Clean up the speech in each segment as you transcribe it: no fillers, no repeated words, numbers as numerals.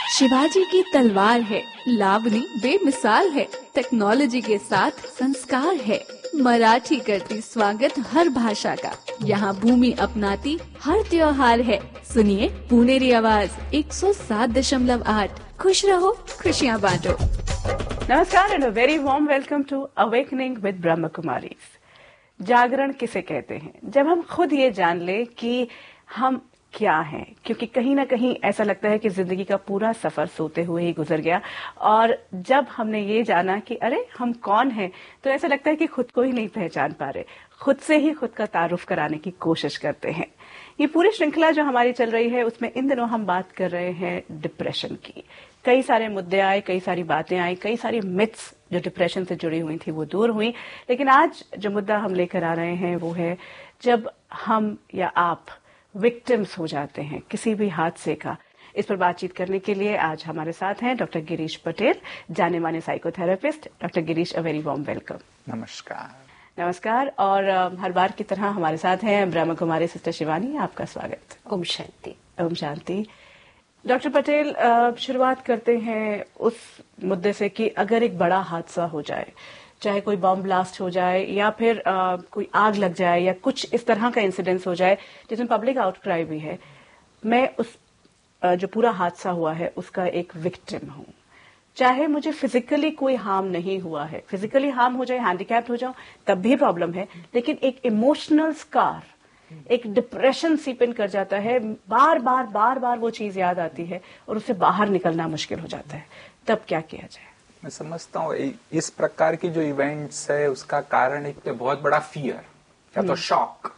शिवाजी की तलवार है, लावनी बेमिसाल है, टेक्नोलॉजी के साथ संस्कार है। मराठी करती स्वागत हर भाषा का, यहाँ भूमि अपनाती हर त्योहार है। सुनिए पुनेरी आवाज 107.8। खुश रहो, खुशियाँ बांटो। नमस्कार and a very warm welcome to awakening with ब्रह्म कुमारीज। जागरण किसे कहते हैं? जब हम खुद ये जान ले कि हम क्या है, क्योंकि कहीं ना कहीं ऐसा लगता है कि जिंदगी का पूरा सफर सोते हुए ही गुजर गया, और जब हमने ये जाना कि अरे हम कौन हैं, तो ऐसा लगता है कि खुद को ही नहीं पहचान पा रहे, खुद से ही खुद का तारुफ कराने की कोशिश करते हैं। ये पूरी श्रृंखला जो हमारी चल रही है उसमें इन दिनों हम बात कर रहे हैं डिप्रेशन की। कई सारे मुद्दे आए, कई सारी बातें आई, कई सारी मिथ्स जो डिप्रेशन से जुड़ी हुई थी वो दूर हुई। लेकिन आज जो मुद्दा हम लेकर आ रहे हैं वो है जब हम या आप विक्टिम्स हो जाते हैं किसी भी हादसे का। इस पर बातचीत करने के लिए आज हमारे साथ हैं डॉक्टर गिरीश पटेल, जाने माने psychotherapist. Doctor Girish, a very warm welcome. नमस्कार। नमस्कार। और हर बार की तरह हमारे साथ हैं ब्रह्म कुमारी सिस्टर शिवानी। आपका स्वागत। ओम शांति। ओम शांति। डॉक्टर पटेल, शुरुआत करते हैं उस मुद्दे से कि अगर एक बड़ा हादसा हो जाए, चाहे कोई बॉम्ब ब्लास्ट हो जाए या फिर कोई आग लग जाए या कुछ इस तरह का इंसिडेंस हो जाए जिसमें पब्लिक आउटक्राई भी है, मैं उस जो पूरा हादसा हुआ है उसका एक विक्टिम हूं। चाहे मुझे फिजिकली कोई हार्म नहीं हुआ है, फिजिकली हार्म हो जाए, हैंडीकैप्ड हो जाऊं तब भी प्रॉब्लम है, लेकिन एक इमोशनल स्कार, एक डिप्रेशन सीप इन कर जाता है। बार बार वो चीज याद आती है और उससे बाहर निकलना मुश्किल हो जाता है। तब क्या किया जाए? मैं समझता हूँ इस प्रकार की जो इवेंट्स है उसका कारण एक तो बहुत बड़ा फियर या तो शॉक,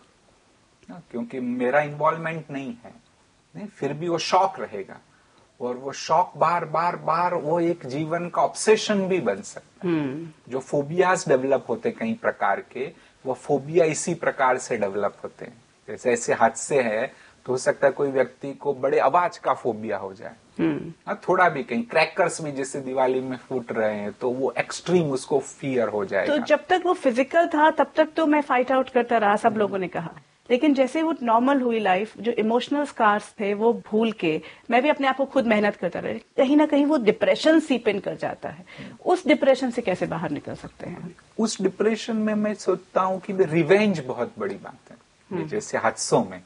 क्योंकि मेरा इन्वॉल्वमेंट नहीं है, नहीं, फिर भी वो शॉक रहेगा और वो शॉक बार वो एक जीवन का ऑब्सेशन भी बन सकता है। जो फोबियाज डेवलप होते कई प्रकार के, वो फोबिया इसी प्रकार से डेवलप होते हैं। जैसे ऐसे हादसे है तो हो सकता है कोई व्यक्ति को बड़े आवाज का फोबिया हो जाए, थोड़ा भी कहीं क्रैकर्स भी जैसे दिवाली में फूट रहे हैं तो वो एक्सट्रीम उसको फियर हो जाएगा। तो जब तक वो फिजिकल था तब तक तो मैं फाइट आउट करता रहा, सब लोगों ने कहा, लेकिन जैसे वो नॉर्मल हुई लाइफ, जो इमोशनल स्कार्स थे वो भूल के मैं भी अपने आप को खुद मेहनत करता रहा, कहीं ना कहीं वो डिप्रेशन सीप इन कर जाता है। उस डिप्रेशन से कैसे बाहर निकल सकते हैं? उस डिप्रेशन में मैं सोचता हूँ कि रिवेंज बहुत बड़ी बात है। जैसे हादसों में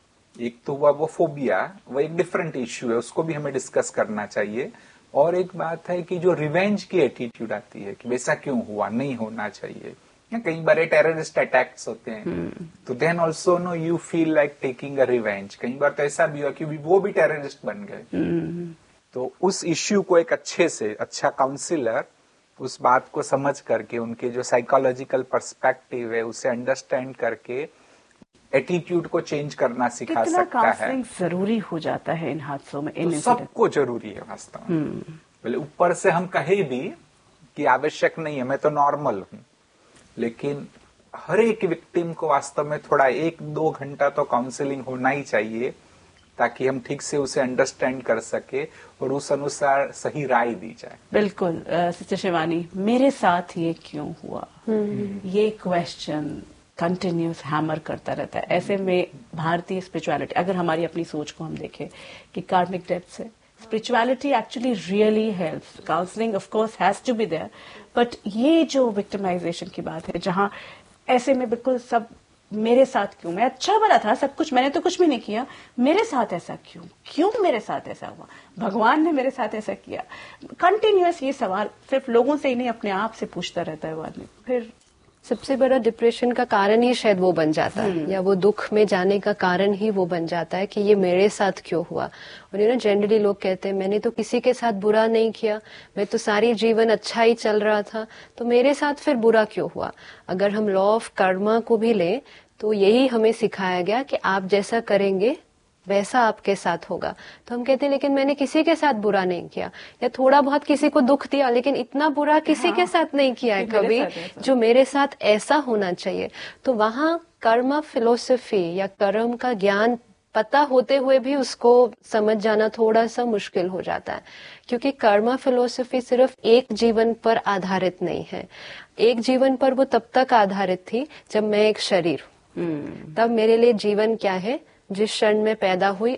एक तो हुआ वो फोबिया, वो एक डिफरेंट इश्यू है, उसको भी हमें डिस्कस करना चाहिए। और एक बात है कि जो रिवेंज की एटीट्यूड आती है कि वैसा क्यों हुआ, नहीं होना चाहिए। कई बार टेररिस्ट अटैक्स होते हैं तो then also no you feel like taking a revenge. कई बार तो ऐसा भी हुआ कि वो भी टेररिस्ट बन गए। तो उस इश्यू को एक अच्छा काउंसिलर उस बात को समझ करके, उनके जो साइकोलॉजिकल पर्सपेक्टिव है उसे अंडरस्टैंड करके एटीट्यूड को चेंज करना सिखा सकता है। कितना काउंसलिंग जरूरी हो जाता है इन हादसों में? तो सबको जरूरी है वास्तव में। बोले ऊपर से हम कहे भी कि आवश्यक नहीं है, मैं तो नॉर्मल हूं, लेकिन हर एक विक्टिम को वास्तव में थोड़ा 1-2 घंटा तो काउंसलिंग होना ही चाहिए ताकि हम ठीक से उसे अंडरस्टैंड कर सके और उस अनुसार सही राय दी जाए। बिल्कुल। सिस्टर शिवानी, मेरे साथ ये क्यों हुआ, ये क्वेश्चन कंटिन्यूस हैमर करता रहता है। ऐसे में भारतीय स्पिरिचुअलिटी, अगर हमारी अपनी सोच को हम देखें कि कार्मिक डेप्थ से spirituality actually really helps. Counselling of course has to be there, but ये जो विक्टिमाइजेशन की बात है, जहां ऐसे में बिल्कुल सब मेरे साथ क्यों, मैं अच्छा भला था, सब कुछ, मैंने तो कुछ भी नहीं किया, मेरे साथ ऐसा क्यों मेरे साथ ऐसा हुआ, भगवान ने मेरे साथ ऐसा किया। कंटिन्यूअस ये सवाल सिर्फ लोगों से ही नहीं, अपने आप से पूछता रहता है वो आदमी। फिर सबसे बड़ा डिप्रेशन का कारण ही शायद वो बन जाता है, या वो दुख में जाने का कारण ही वो बन जाता है कि ये मेरे साथ क्यों हुआ। और जनरली लोग कहते हैं मैंने तो किसी के साथ बुरा नहीं किया, मैं तो सारी जीवन अच्छा ही चल रहा था, तो मेरे साथ फिर बुरा क्यों हुआ। अगर हम लॉ ऑफ कर्मा को भी लें तो यही हमें सिखाया गया कि आप जैसा करेंगे वैसा आपके साथ होगा। तो हम कहते हैं लेकिन मैंने किसी के साथ बुरा नहीं किया, या थोड़ा बहुत किसी को दुख दिया, लेकिन इतना बुरा किसी के साथ नहीं किया है कभी जो मेरे साथ ऐसा होना चाहिए। तो वहाँ कर्म फिलोसफी या कर्म का ज्ञान पता होते हुए भी उसको समझ जाना थोड़ा सा मुश्किल हो जाता है, क्योंकि कर्म फिलोसफी सिर्फ एक जीवन पर आधारित नहीं है। एक जीवन पर वो तब तक आधारित थी जब मैं एक शरीर हूँ, तब मेरे लिए जीवन क्या है, जिस क्षण में पैदा हुई अब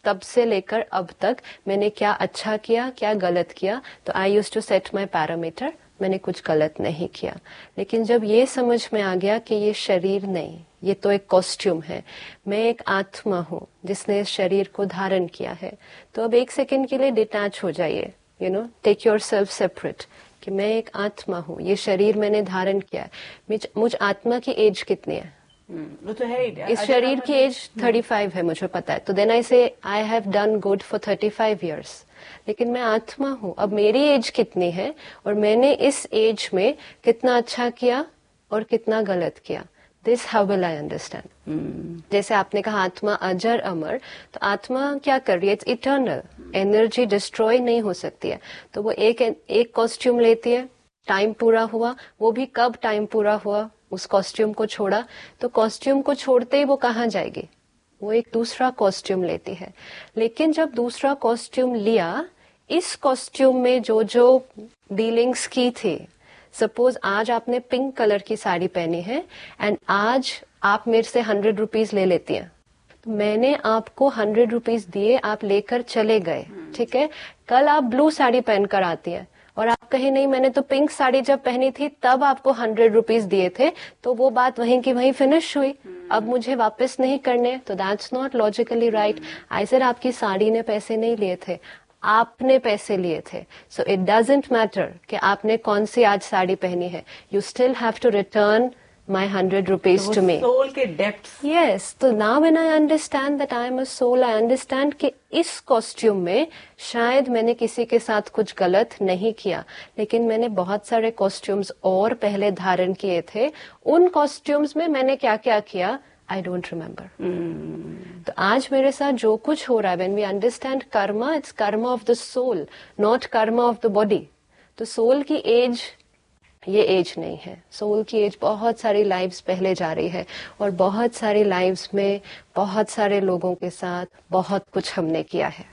तब से लेकर अब तक मैंने क्या अच्छा किया, क्या गलत किया, तो I used to set my parameter, मैंने कुछ गलत नहीं किया। लेकिन जब ये समझ में आ गया कि ये शरीर नहीं, ये तो एक कॉस्ट्यूम है, मैं एक आत्मा हूँ जिसने इस शरीर को धारण किया है, तो अब एक सेकंड के लिए डिटैच हो जाइए, you know, take yourself separate, कि मैं एक आत्मा हूँ, ये शरीर मैंने धारण किया है। मुझ आत्मा की एज कितनी है? वो तो है ही। इस शरीर की एज 35 है, मुझे पता है। तो देन आई से I have done good for 35 years. लेकिन मैं आत्मा हूँ, अब मेरी एज कितनी है और मैंने इस एज में कितना अच्छा किया और कितना गलत किया, this how will I understand. जैसे आपने कहा आत्मा अजर अमर, तो आत्मा क्या कर रही है? इट्स इटर्नल, एनर्जी डिस्ट्रॉय नहीं हो सकती है। तो वो एक कॉस्ट्यूम लेती है, टाइम पूरा हुआ, वो भी कब टाइम पूरा हुआ, उस कॉस्ट्यूम को छोड़ा, तो कॉस्ट्यूम को छोड़ते ही वो कहाँ जाएगी? वो एक दूसरा कॉस्ट्यूम लेती है। लेकिन जब दूसरा कॉस्ट्यूम लिया, इस कॉस्ट्यूम में जो जो डीलिंग्स की थी, सपोज आज आपने पिंक कलर की साड़ी पहनी है एंड आज आप मेरे से 100 रुपीज ले लेती हैं, तो मैंने आपको 100 रुपीज दिए, आप लेकर चले गए, ठीक है। कल आप ब्लू साड़ी पहनकर आती है और आप कहीं नहीं, मैंने तो पिंक साड़ी जब पहनी थी तब आपको 100 रुपीज दिए थे, तो वो बात वहीं की वहीं फिनिश हुई, अब मुझे वापस नहीं करने, तो that's not logically right. I said आपकी साड़ी ने पैसे नहीं लिए थे, आपने पैसे लिए थे। सो इट डजंट मैटर कि आपने कौन सी आज साड़ी पहनी है, you still have to return my 100 rupees to me. Soul के डेप्थ्स। Yes, तो now when I understand that I am a soul, I understand कि इस कॉस्ट्यूम में शायद मैंने किसी के साथ कुछ गलत नहीं किया, लेकिन मैंने बहुत सारे कॉस्ट्यूम्स और पहले धारण किए थे। उन कॉस्ट्यूम्स में मैंने क्या क्या किया, I don't remember. तो आज मेरे साथ जो कुछ हो रहा है, when we understand karma, it's karma of the soul, not karma of the body. तो सोल की एज ये एज नहीं है, सोल की एज बहुत सारी लाइव्स पहले जा रही है, और बहुत सारी लाइव्स में बहुत सारे लोगों के साथ बहुत कुछ हमने किया है।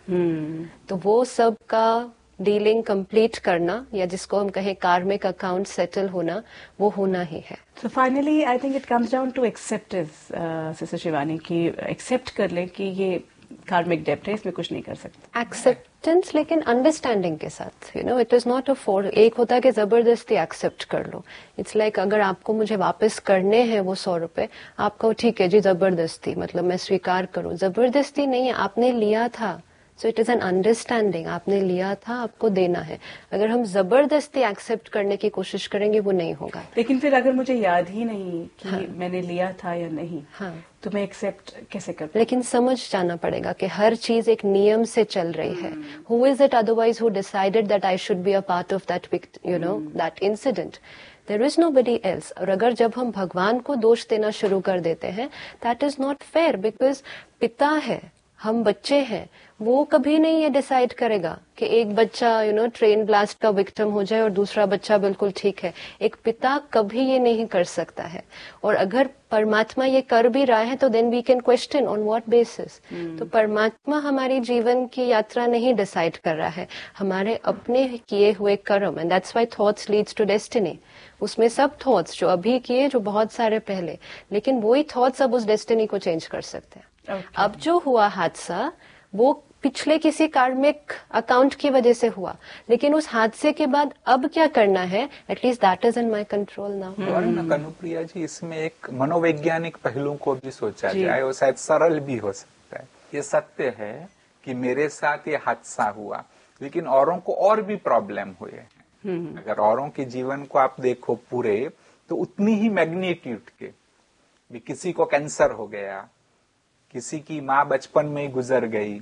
तो वो सब का डीलिंग कंप्लीट करना, या जिसको हम कहें कार्मिक अकाउंट सेटल होना, वो होना ही है। So finally, I think it comes down to acceptance, sister Shivani, की एक्सेप्ट कर ले कि ये कार्मिक डेप्ट है, इसमें कुछ नहीं कर सकते। एक्सेप्टेंस, लेकिन अंडरस्टैंडिंग के साथ, you know, it is not a force. एक होता है कि जबरदस्ती एक्सेप्ट कर लो, इट्स लाइक अगर आपको मुझे वापस करने हैं वो 100 रुपए, आपको ठीक है जी जबरदस्ती, मतलब मैं स्वीकार करूं, जबरदस्ती नहीं है, आपने लिया था, so it is an understanding, आपने लिया था, आपको देना है। अगर हम जबरदस्ती एक्सेप्ट करने की कोशिश करेंगे वो नहीं होगा। लेकिन फिर अगर मुझे याद ही नहीं कि मैंने लिया था या नहीं, तो मैं एक्सेप्ट कैसे कर? लेकिन समझ जाना पड़ेगा कि हर चीज एक नियम से चल रही है। Who is it otherwise who decided that I should be a part of that, you know, that incident? There is nobody else. और अगर जब हम भगवान को दोष देना शुरू कर देते हैं, that is not fair, because पिता है, हम बच्चे हैं, वो कभी नहीं ये डिसाइड करेगा कि एक बच्चा, यू नो, ट्रेन ब्लास्ट का विक्टिम हो जाए और दूसरा बच्चा बिल्कुल ठीक है। एक पिता कभी ये नहीं कर सकता है। और अगर परमात्मा ये कर भी रहा है, तो then we can question on what basis. तो परमात्मा हमारी जीवन की यात्रा नहीं डिसाइड कर रहा है, हमारे अपने किए हुए कर्म, and that's why thoughts leads to destiny. उसमें सब थॉट्स जो अभी किए, जो बहुत सारे पहले, लेकिन वही थॉट्स अब उस डेस्टिनी को चेंज कर सकते हैं। अब जो हुआ हादसा, वो पिछले किसी कार्मिक अकाउंट की वजह से हुआ, लेकिन उस हादसे के बाद अब क्या करना है, at least that is in my control now. और ना कनुप्रिया जी, इसमें एक मनोवैज्ञानिक पहलू को भी सोचा जाए, और शायद सरल भी हो सकता है। ये सत्य है कि मेरे साथ ये हादसा हुआ, लेकिन औरों को और भी प्रॉब्लम हुए हैं। अगर औरों के जीवन को आप देखो पूरे, तो उतनी ही मैग्नीट्यूड के भी, किसी को कैंसर हो गया, किसी की माँ बचपन में ही गुजर गई,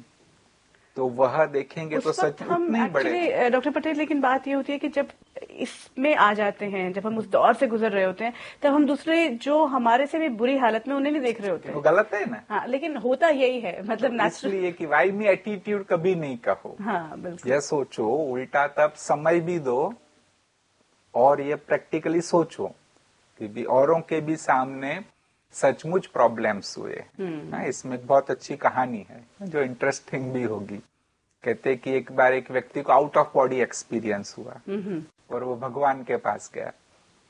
तो वह देखेंगे तो सच उतने बड़े। डॉक्टर पटेल, लेकिन बात ये होती है कि जब इसमें आ जाते हैं, जब हम उस दौर से गुजर रहे होते हैं, तब हम दूसरे जो हमारे से भी बुरी हालत में, उन्हें नहीं देख रहे होते हैं। वो गलत है ना। हाँ, लेकिन होता यही है, मतलब इसलिए कि वाई मी एटीट्यूड कभी नहीं कहो। हाँ, बिल्कुल। यह सोचो उल्टा, तब समय भी दो और ये प्रैक्टिकली सोचो कि भी औरों के भी सामने सचमुच प्रॉब्लम्स हुए। इसमें एक बहुत अच्छी कहानी है जो इंटरेस्टिंग भी होगी। कहते कि एक बार एक व्यक्ति को आउट ऑफ बॉडी एक्सपीरियंस हुआ और वो भगवान के पास गया।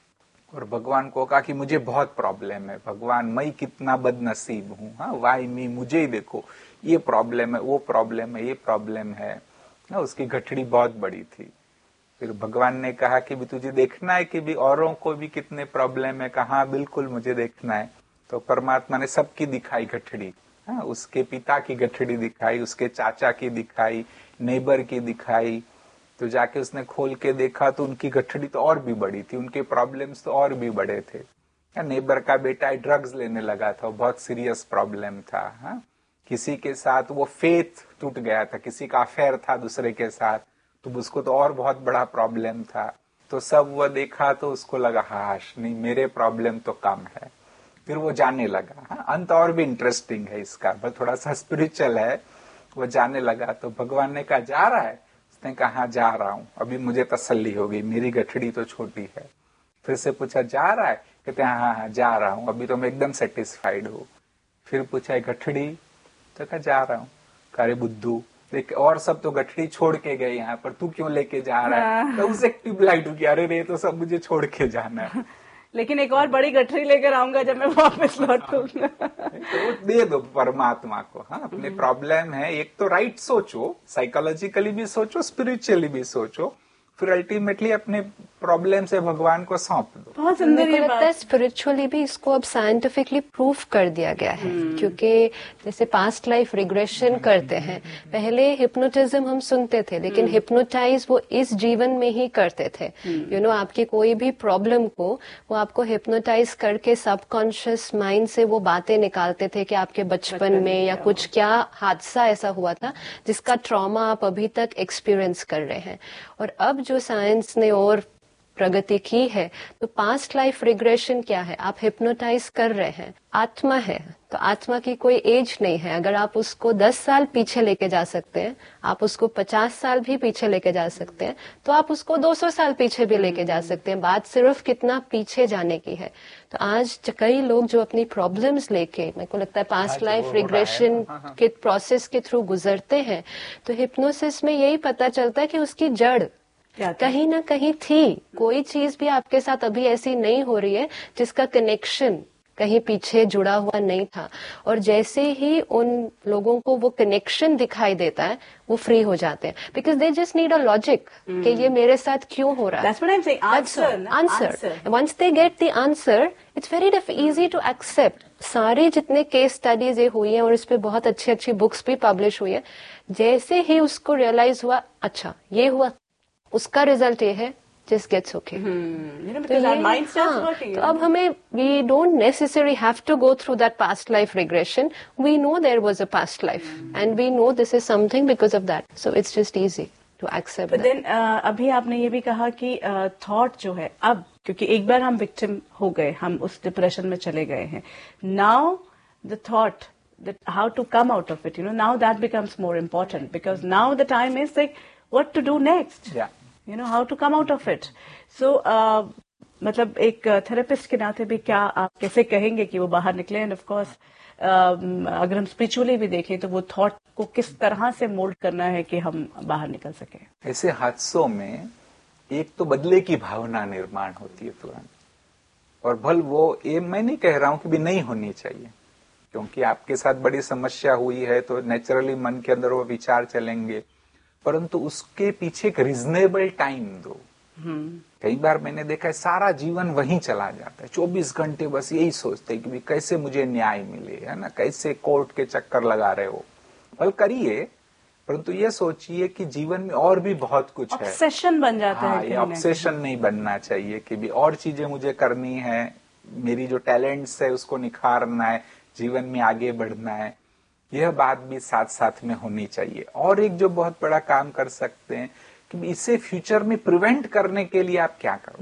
और भगवान को कहा कि मुझे बहुत प्रॉब्लम है, भगवान मैं कितना बदनसीब हूँ, हाँ वाई मी, मुझे ही देखो, ये प्रॉब्लम है, वो प्रॉब्लम है, ये प्रॉब्लम है ना। उसकी गठड़ी बहुत बड़ी थी। फिर भगवान ने कहा कि भी तुझे देखना है कि भी औरों को भी कितने प्रॉब्लम है, कहा बिल्कुल मुझे देखना है। तो परमात्मा ने सबकी दिखाई गठड़ी, हाँ उसके पिता की गठड़ी दिखाई, उसके चाचा की दिखाई, नेबर की दिखाई। तो जाके उसने खोल के देखा तो उनकी गठड़ी तो और भी बड़ी थी, उनके प्रॉब्लम्स तो और भी बड़े थे। नेबर का बेटा ड्रग्स लेने लगा था, बहुत सीरियस प्रॉब्लम था। हाँ किसी के साथ वो फेथ टूट गया था, किसी का अफेयर था दूसरे के साथ, तो उसको तो और बहुत बड़ा प्रॉब्लम था। तो सब वो देखा तो उसको लगा हाश नहीं, मेरे प्रॉब्लम तो कम है। फिर वो जाने लगा। हाँ अंत और भी इंटरेस्टिंग है इसका, बस थोड़ा सा स्पिरिचुअल है। वो जाने लगा तो भगवान ने कहा जा रहा है? उसने कहा हाँ जा रहा हूं, अभी मुझे तसल्ली हो गई, मेरी गठड़ी तो छोटी है। फिर से पूछा जा रहा है? कहते हैं हाँ हाँ जा रहा हूं, अभी तो मैं एकदम सेटिस्फाइड हूँ। फिर पूछा गठड़ी? तो कहा जा रहा हूँ। अरे बुद्धू देख, और सब तो गठड़ी छोड़ के गए यहाँ पर, तू क्यों लेके जा रहा है? तो उसे ट्यूबलाइट हो गया, अरे रे तो सब मुझे छोड़ के जाना है। लेकिन एक और बड़ी गठरी लेकर आऊंगा जब मैं वापस लौटूंगा। तो दे दो परमात्मा को। हाँ अपने प्रॉब्लम है, एक तो राइट सोचो, साइकोलॉजिकली भी सोचो, स्पिरिचुअली भी सोचो, फिर अल्टीमेटली अपने प्रॉब्लम से भगवान को सौंप दो। बहुत सुंदर मेरे ये को लगता है बात। स्पिरिचुअली भी इसको अब साइंटिफिकली प्रूफ कर दिया गया है, क्योंकि जैसे पास्ट लाइफ रिग्रेशन करते हैं, पहले हिप्नोटिज्म हम सुनते थे, लेकिन हिप्नोटाइज वो इस जीवन में ही करते थे। यू नो आपकी कोई भी प्रॉब्लम को वो आपको हिप्नोटाइज करके सबकॉन्शियस माइंड से वो बातें निकालते थे कि आपके बचपन में या कुछ क्या हादसा ऐसा हुआ था जिसका ट्रॉमा आप अभी तक एक्सपीरियंस कर रहे हैं। और अब जो साइंस ने और प्रगति की है, तो पास्ट लाइफ रिग्रेशन क्या है, आप हिप्नोटाइज कर रहे हैं, आत्मा है, तो आत्मा की कोई एज नहीं है। अगर आप उसको 10 साल पीछे लेके जा सकते हैं, आप उसको 50 साल भी पीछे लेके जा सकते हैं, तो आप उसको 200 साल पीछे भी लेके जा सकते हैं। बात सिर्फ कितना पीछे जाने की है। तो आज कई लोग जो अपनी प्रॉब्लम्स लेके, मेरे को लगता है पास्ट लाइफ रिग्रेशन के प्रोसेस के थ्रू गुजरते हैं, तो हिप्नोसिस में यही पता चलता है कि उसकी जड़ कहीं ना कहीं थी। कोई चीज भी आपके साथ अभी ऐसी नहीं हो रही है जिसका कनेक्शन कहीं पीछे जुड़ा हुआ नहीं था। और जैसे ही उन लोगों को वो कनेक्शन दिखाई देता है, वो फ्री हो जाते हैं, because they just need a logic कि ये मेरे साथ क्यों हो रहा है। That's what I'm saying. Answer. Once they get the answer, it's very easy to accept. सारे जितने केस स्टडीज ये हुई हैं और इस पे बहुत अच्छी अच्छी बुक्स भी पब्लिश हुई है, जैसे ही उसको रियलाइज हुआ अच्छा ये हुआ, उसका रिजल्ट ये है, just gets okay. Because our mind starts working. तो अब हमें we don't necessarily have to go through that past life regression. We know there was a past life and we know this is something because of that. So it's just easy to accept But that. then अभी आपने ये भी कहा कि thought जो है, अब क्योंकि एक बार हम विक्टिम हो गए, हम उस डिप्रेशन में चले गए हैं, now the thought that how to come out of it, now that becomes more important, because now the time is like what to do next. Yeah. How to come out of it. So मतलब एक therapist के नाते भी क्या आप कैसे कहेंगे कि वो बाहर निकले? एंड ऑफ कोर्स अगर हम स्पिरिचुअली भी देखें तो वो थॉट को किस तरह से मोल्ड करना है कि हम बाहर निकल सके। ऐसे हादसों में एक तो बदले की भावना निर्माण होती है तुरंत, और भल वो ये मैं नहीं कह रहा हूं कि भी नहीं होनी चाहिए, क्योंकि आपके साथ बड़ी समस्या हुई है तो नेचुरली मन के अंदर वो विचार चलेंगे, परंतु उसके पीछे एक रिजनेबल टाइम दो। कई बार मैंने देखा है सारा जीवन वहीं चला जाता है, 24 घंटे बस यही सोचते हैं कि भी कैसे मुझे न्याय मिले, है ना, कैसे कोर्ट के चक्कर लगा रहे हो। भल करिए, परंतु ये सोचिए कि जीवन में और भी बहुत कुछ है। ऑब्सेशन बन जाता है। ये ऑब्सेशन नहीं बनना चाहिए कि भी और चीजें मुझे करनी है, मेरी जो टैलेंट्स है उसको निखारना है, जीवन में आगे बढ़ना है, यह बात भी साथ साथ में होनी चाहिए। और एक जो बहुत बड़ा काम कर सकते हैं कि इसे फ्यूचर में प्रिवेंट करने के लिए आप क्या करो,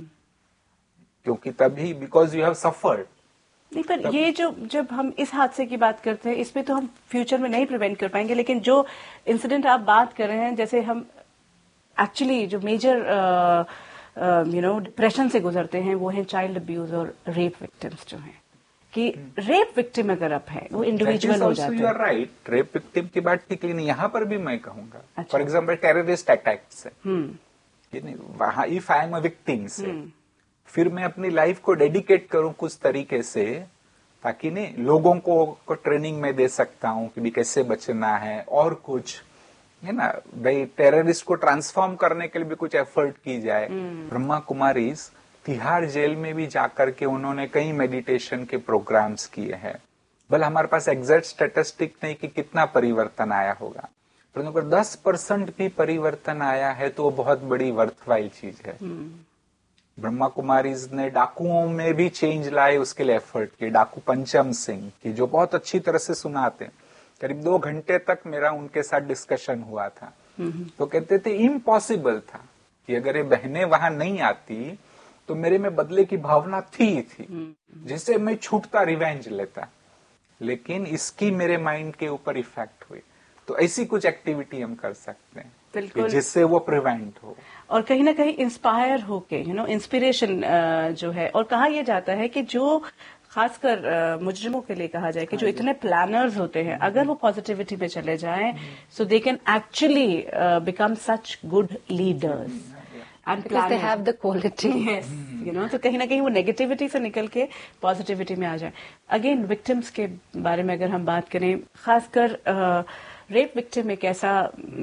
क्योंकि तभी बिकॉज यू हैव सफर्ड। नहीं, पर ये जो जब हम इस हादसे की बात करते हैं, इसमें तो हम फ्यूचर में नहीं प्रिवेंट कर पाएंगे, लेकिन जो इंसिडेंट आप बात कर रहे हैं, जैसे हम एक्चुअली जो मेजर डिप्रेशन से गुजरते हैं, वो है चाइल्ड अब्यूज और रेप विक्टिम्स जो हैं, कि रेप विक्टिम अगर आप है वो इंडिविजुअल हो जाते हैं। You are right, rape victim की बात ठीक नहीं, यहाँ पर भी मैं कहूंगा फॉर एग्जाम्पल टेररिस्ट अटैक से, वहां if I am a victim से फिर मैं अपनी लाइफ को डेडिकेट करूं कुछ तरीके से, ताकि नहीं लोगों को ट्रेनिंग में दे सकता हूं कि भी कैसे बचना है, और कुछ है ना भाई टेररिस्ट को ट्रांसफॉर्म करने के लिए भी कुछ एफर्ट की जाए। ब्रह्मा कुमारीज तिहाड़ जेल में भी जाकर के उन्होंने कई मेडिटेशन के प्रोग्राम्स किए हैं। भले हमारे पास एग्जैक्ट स्टैटिस्टिक नहीं कि कितना परिवर्तन आया होगा, परंतु अगर 10% भी परिवर्तन आया है तो वो बहुत बड़ी वर्थवाइल चीज है। ब्रह्मा कुमारीज ने डाकुओं में भी चेंज लाए, उसके लिए एफर्ट किए। डाकू पंचम सिंह की जो बहुत अच्छी तरह से सुनाते हैं, करीब 2 घंटे तक मेरा उनके साथ डिस्कशन हुआ था। तो कहते थे इम्पॉसिबल था कि अगर ये बहनें वहां नहीं आती तो मेरे में बदले की भावना थी जिससे मैं छूटता, रिवेंज लेता, लेकिन इसकी मेरे माइंड के ऊपर इफेक्ट हुई। तो ऐसी कुछ एक्टिविटी हम कर सकते हैं कि जिससे वो प्रिवेंट हो और कहीं ना कहीं इंस्पायर होके इंस्पिरेशन जो है। और कहा यह जाता है कि जो खासकर मुजरिमों के लिए कहा जाए कि जो इतने प्लानर्स होते हैं, अगर वो पॉजिटिविटी में चले जाएं सो they can actually become such good leaders and because they have the quality. Yes, तो कहीं ना कहीं वो नेगेटिविटी से निकल के पॉजिटिविटी में आ जाए। अगेन विक्टिम्स के बारे में अगर हम बात करें, खासकर रेप विक्टिम एक ऐसा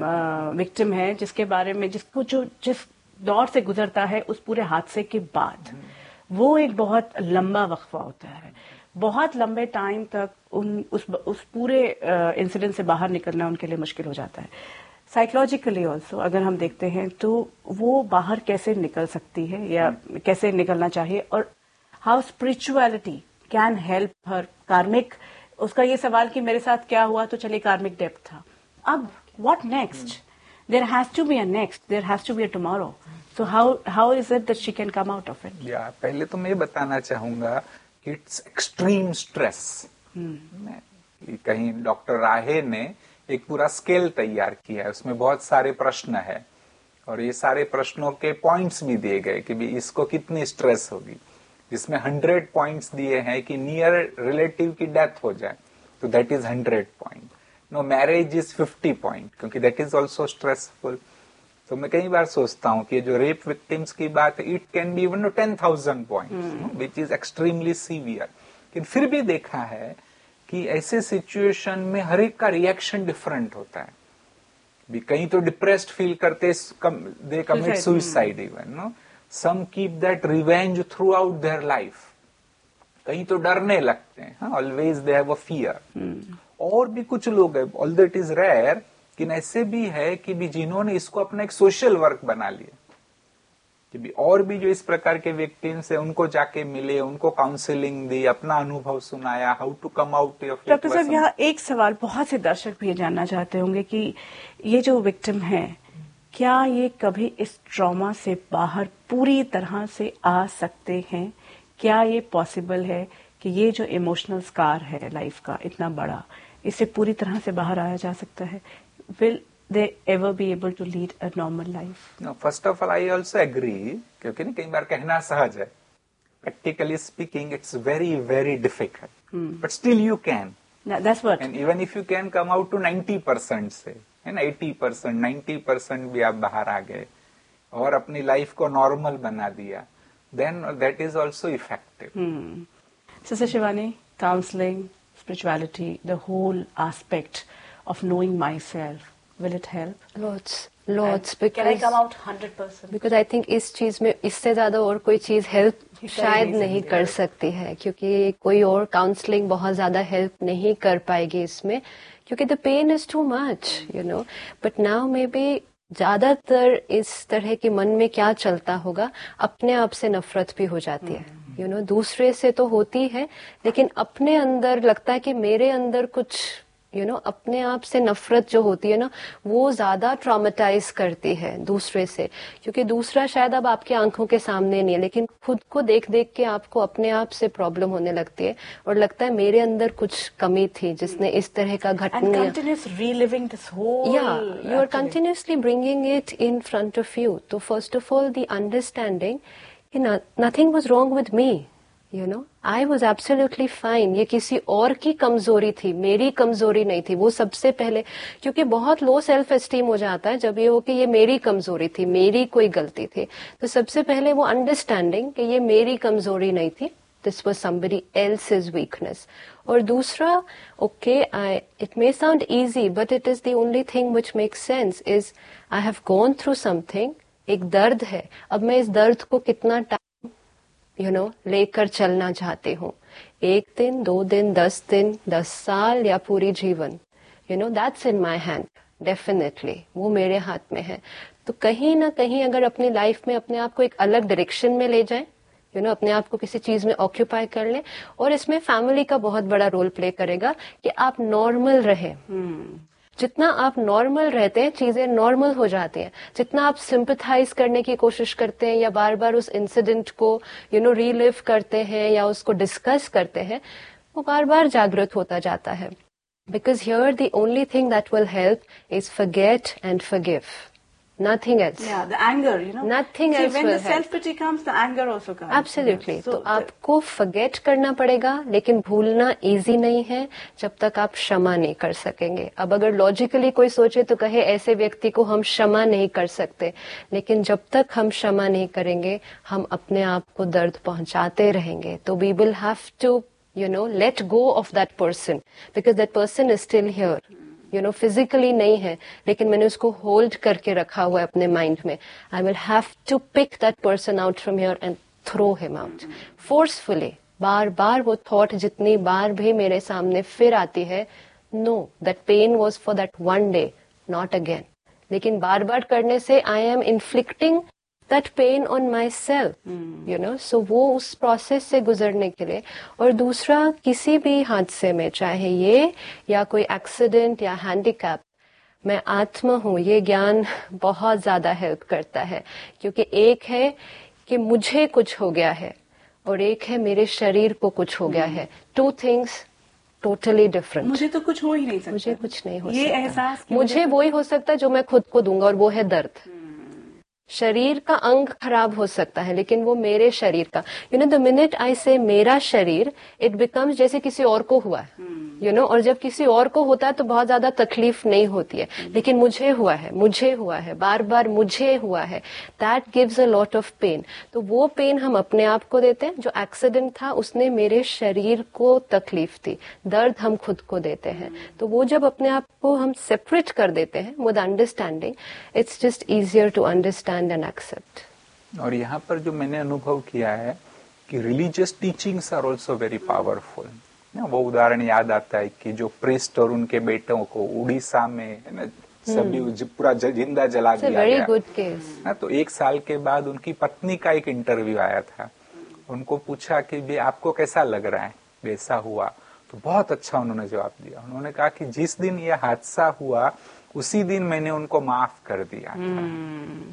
विक्टिम है जिसके बारे में जिस दौर से गुजरता है उस पूरे हादसे के बाद, वो एक बहुत लंबा वक्फा होता है। बहुत लंबे टाइम तक उस पूरे इंसिडेंट से बाहर निकलना उनके लिए मुश्किल हो जाता है। साइकोलॉजिकली ऑल्सो अगर हम देखते हैं तो वो बाहर कैसे निकल सकती है या कैसे निकलना चाहिए, और how spirituality can help her. कार्मिक, उसका ये सवाल कि मेरे साथ क्या हुआ, तो चलिए कार्मिक डेप्थ था, अब what next? There has to be a next, there has to be a tomorrow. So how is it that she can come out of it? या पहले तो मैं बताना चाहूंगा कि इट्स एक्सट्रीम स्ट्रेस। कहीं डॉक्टर राहे ने एक पूरा स्केल तैयार किया है, उसमें बहुत सारे प्रश्न है और ये सारे प्रश्नों के पॉइंट्स भी दिए गए कि भी इसको कितनी स्ट्रेस होगी, जिसमें 100 पॉइंट्स दिए हैं कि नियर रिलेटिव की डेथ हो जाए तो that is 100 point. No marriage is 50 point, क्योंकि दैट इज ऑल्सो स्ट्रेसफुल। तो मैं कई बार सोचता हूँ कि जो रेप विक्टिम्स की बात है, it can be even 10,000 points which is extremely severe. लेकिन फिर भी देखा है कि ऐसे सिचुएशन में हर एक का रिएक्शन डिफरेंट होता है। भी कहीं तो डिप्रेस्ड फील करते, दे commit suicide even, know some keep that revenge through out their life, कहीं तो डरने लगते हैं, always they have a fear. और भी कुछ लोग है, ऑल्दो इट इज रेयर, लेकिन ऐसे भी है कि भी जिन्होंने इसको अपना एक सोशल वर्क बना लिया, कि भी और भी जो इस प्रकार के विक्टिम्स है उनको जाके मिले, उनको काउंसलिंग दी, अपना अनुभव सुनाया, how to come out of it. Doctor साहब, यहाँ एक सवाल बहुत से दर्शक भी जानना चाहते होंगे कि ये जो विक्टिम है, क्या ये कभी इस ट्रॉमा से बाहर पूरी तरह से आ सकते हैं? क्या ये पॉसिबल है कि ये जो इमोशनल स्कार है लाइफ का इतना बड़ा, इससे पूरी तरह से बाहर आया जा सकता है? Will they ever be able to lead a normal life? No, first of all, I also agree, क्योंकि ना कई बार कहना सहज है, practically speaking, it's very, very difficult. But still you can. That's what. And even if you can come out to 90% से, है ना, 80%, 90% भी आप बाहर आ गए और अपनी लाइफ को नॉर्मल बना दिया, then that is also effective. Sister Shivani, counseling, spirituality, the whole aspect of knowing myself, will it help? Lots. Because can I come out 100%? Because I think इस चीज में इससे ज्यादा और कोई चीज हेल्प शायद नहीं कर सकती है, क्योंकि कोई और काउंसलिंग बहुत ज्यादा हेल्प नहीं कर पाएगी इसमें, क्योंकि the pen is too much, but now may be ज्यादातर इस तरह के मन में क्या चलता होगा, अपने आप से नफरत भी हो जाती है। दूसरे से तो होती है, लेकिन अपने अंदर लगता है कि मेरे अंदर कुछ अपने आप से नफरत जो होती है ना, वो ज्यादा ट्रॉमेटाइज करती है दूसरे से, क्योंकि दूसरा शायद अब आपकी आंखों के सामने नहीं है, लेकिन खुद को देख देख के आपको अपने आप से प्रॉब्लम होने लगती है और लगता है मेरे अंदर कुछ कमी थी जिसने इस तरह का घटना। You are continuously bringing it in front of you. तो first of all the understanding कि nothing was wrong with me, you know, I was absolutely fine. ये किसी और की कमजोरी थी, मेरी कमजोरी नहीं थी। वो सबसे पहले, क्योंकि बहुत लो सेल्फ एस्टीम हो जाता है जब ये हो कि ये मेरी कमजोरी थी, मेरी कोई गलती थी। तो सबसे पहले वो अंडरस्टैंडिंग कि ये मेरी कमजोरी नहीं थी, this was somebody else's weakness. और दूसरा, okay, it may sound easy but it is the only thing which makes sense, is I have gone through something. एक दर्द है, अब मैं इस दर्द को कितना लेकर चलना चाहती हूँ, 1 दिन, 2 दिन, 10 दिन, 10 साल या पूरी जीवन, that's in my hand. Definitely वो मेरे हाथ में है। तो कहीं ना कहीं अगर अपनी लाइफ में अपने आप को एक अलग डायरेक्शन में ले जाए, अपने आप को किसी चीज में ऑक्यूपाई कर ले, और इसमें फैमिली का बहुत बड़ा रोल प्ले करेगा कि आप नॉर्मल रहे। जितना आप नॉर्मल रहते हैं, चीजें नॉर्मल हो जाती हैं। जितना आप सिंपथाइज करने की कोशिश करते हैं या बार बार उस इंसिडेंट को रीलिव करते हैं या उसको डिस्कस करते हैं, वो बार बार जागृत होता जाता है। Because here the only thing that will help is forget and forgive, nothing else. Yeah, the anger, Nothing See, else when will the help. self-pity comes, the anger also comes. Absolutely. Yeah. So तो आपको forget करना पड़ेगा, लेकिन भूलना easy नहीं है जब तक आप क्षमा नहीं कर सकेंगे। अब अगर logically कोई सोचे तो कहे ऐसे व्यक्ति को हम क्षमा नहीं कर सकते, लेकिन जब तक हम क्षमा नहीं करेंगे, हम अपने आप को दर्द पहुंचाते रहेंगे। तो we will have to, let go of that person because that person is still here. Physically नहीं है, लेकिन मैंने उसको होल्ड करके रखा हुआ है अपने माइंड में। I will have to pick that person out from here and throw him out forcefully. बार बार वो थॉट जितनी बार भी मेरे सामने फिर आती है, no, that pain was for that one day, not again. लेकिन बार बार करने से I am inflicting that pain on myself, so वो उस प्रोसेस से गुजरने के लिए। और दूसरा, किसी भी हादसे में, चाहे ये या कोई एक्सीडेंट या हैंडीकैप, मैं आत्मा हूँ, ये ज्ञान बहुत ज्यादा हेल्प करता है। क्योंकि एक है कि मुझे कुछ हो गया है और एक है मेरे शरीर को कुछ हो गया है। 2 things टोटली डिफरेंट। मुझे तो कुछ हो ही नहीं सकता, मुझे कुछ नहीं हो ये सकता। एहसास मुझे वो ही हो सकता है जो मैं खुद को दूंगा, और वो है दर्द। शरीर का अंग खराब हो सकता है, लेकिन वो मेरे शरीर का, द मिनट आई से मेरा शरीर, इट बिकम्स जैसे किसी और को हुआ है, और जब किसी और को होता है तो बहुत ज्यादा तकलीफ नहीं होती है, लेकिन मुझे हुआ है, बार बार मुझे हुआ है, that gives a lot of pen. तो वो पेन हम अपने आप को देते हैं। जो एक्सीडेंट था उसने मेरे शरीर को तकलीफ दी, दर्द हम खुद को देते हैं। तो वो जब अपने आप को हम सेपरेट कर देते हैं with understanding, it's just easier to understand and accept. और यहाँ पर जो मैंने अनुभव किया है कि religious teachings are also very powerful. वो उदाहरण याद आता है कि जो प्रीस्ट और उनके बेटों को उड़ीसा में सभी पूरा जिंदा जला दिया गया। Very good case. तो 1 साल के बाद उनकी पत्नी का एक इंटरव्यू आया था। उनको पूछा कि भी आपको कैसा लग रहा है, वैसा हुआ? तो बहुत अच्छा उन्होंने जवाब दिया। उन्होंने कहा कि जिस दिन ये हादसा हुआ उसी दिन मैंने उनको माफ कर दिया था।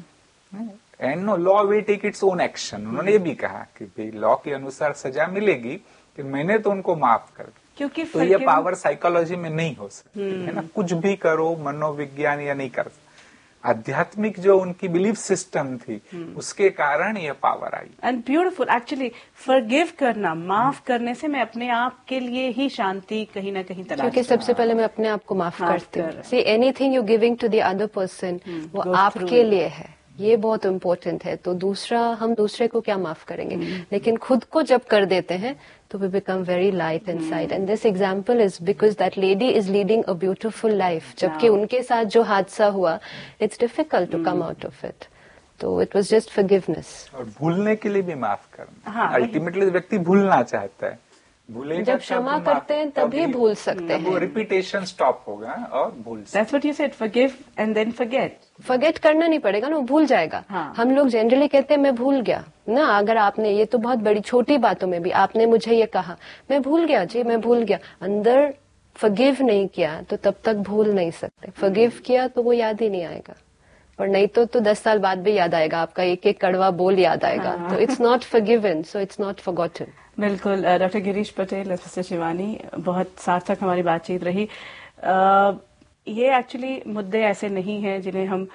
And no, law will take its own action. उन्होंने ये भी कहा कि भाई लॉ के अनुसार सजा मिलेगी, कि मैंने तो उनको माफ कर दिया। क्योंकि तो ये पावर साइकोलॉजी में नहीं हो सकती है ना, कुछ भी करो, मनोविज्ञान या नहीं कर। आध्यात्मिक जो उनकी बिलीफ सिस्टम थी, उसके कारण ये power I. And beautiful, actually forgive करना, माफ करने से मैं अपने आप के लिए ही शांति कहीं ना कहीं तलाश। क्योंकि सबसे पहले मैं अपने आप को माफ करती हूँ। सी, anything you giving to the other person, वो आपके लिए है, ये बहुत इम्पोर्टेंट है। तो दूसरा, हम दूसरे को क्या माफ करेंगे, लेकिन खुद को जब कर देते हैं तो we become very light inside. And this example is because that lady is leading a beautiful life, जबकि उनके साथ जो हादसा हुआ, it's difficult to come out of it. तो इट वाज जस्ट फॉरगिवनेस। और भूलने के लिए भी माफ करना। अल्टीमेटली व्यक्ति भूलना चाहता है, जब क्षमा करते हैं तभी भूल सकते हैं। वो रिपीटेशन स्टॉप होगा और भूल। That's what you said, forgive and then forget. Forget करना नहीं पड़ेगा ना, वो भूल जाएगा। हम लोग जनरली कहते हैं मैं भूल गया ना। अगर आपने, ये तो बहुत बड़ी छोटी बातों में भी, आपने मुझे ये कहा, मैं भूल गया जी, मैं भूल गया, अंदर फॉरगिव नहीं किया तो तब तक भूल नहीं सकते। फॉरगिव किया तो वो याद ही नहीं आएगा, और नहीं तो 10 साल बाद भी याद आएगा, आपका एक एक कड़वा बोल याद आएगा। तो it's not forgiven, so it's not forgotten. बिल्कुल। डॉक्टर गिरीश पटेल, सिस्टर शिवानी, बहुत सार्थक हमारी बातचीत रही। ये एक्चुअली मुद्दे ऐसे नहीं हैं जिन्हें हम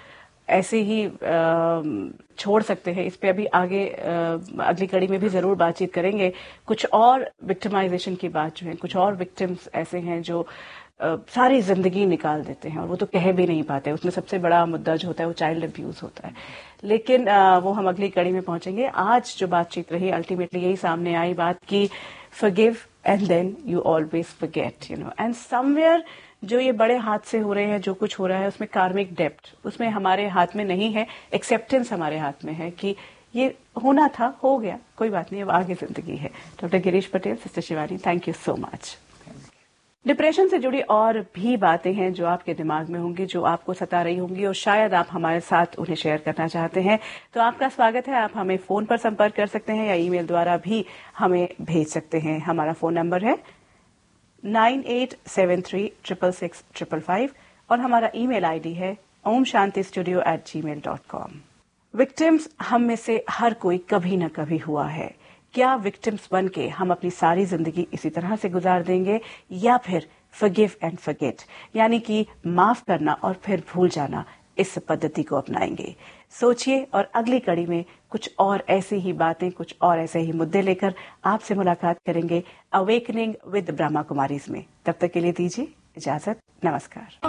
ऐसे ही छोड़ सकते हैं, इस पे अभी आगे अगली कड़ी में भी जरूर बातचीत करेंगे। कुछ और विक्टिमाइजेशन की बात जो है, कुछ और विक्टिम्स ऐसे हैं जो सारी जिंदगी निकाल देते हैं और वो तो कह भी नहीं पाते। उसमें सबसे बड़ा मुद्दा जो होता है वो चाइल्ड अब्यूज होता है, लेकिन वो हम अगली कड़ी में पहुंचेंगे। आज जो बातचीत रही अल्टीमेटली यही सामने आई बात कि forgive and then you always forget, you know, and somewhere जो ये बड़े हादसे हो रहे हैं, जो कुछ हो रहा है, उसमें कार्मिक डेप्ट उसमें हमारे हाथ में नहीं है, एक्सेप्टेंस हमारे हाथ में है कि ये होना था, हो गया, कोई बात नहीं, अब आगे जिंदगी है। Doctor Girish Patel, sister Shivani, thank you so much. Depression से जुड़ी और भी बातें हैं जो आपके दिमाग में होंगी, जो आपको सता रही होंगी और शायद आप हमारे साथ उन्हें शेयर करना चाहते हैं, तो आपका स्वागत है। आप हमें फोन पर संपर्क कर सकते हैं या ईमेल द्वारा भी हमें भेज सकते हैं। हमारा फोन नंबर है 9873666555 और हमारा ईमेल आईडी है omshantistudio@gmail.com। विक्टिम्स हम में से हर कोई कभी न कभी हुआ है। क्या विक्टिम्स बन के हम अपनी सारी जिंदगी इसी तरह से गुजार देंगे, या फिर forgive and forget यानी कि माफ करना और फिर भूल जाना, इस पद्धति को अपनाएंगे? सोचिए और अगली कड़ी में कुछ और ऐसी ही बातें, कुछ और ऐसे ही मुद्दे लेकर आपसे मुलाकात करेंगे अवेकनिंग विद ब्रह्मा कुमारीज में। तब तक के लिए दीजिए इजाजत, नमस्कार।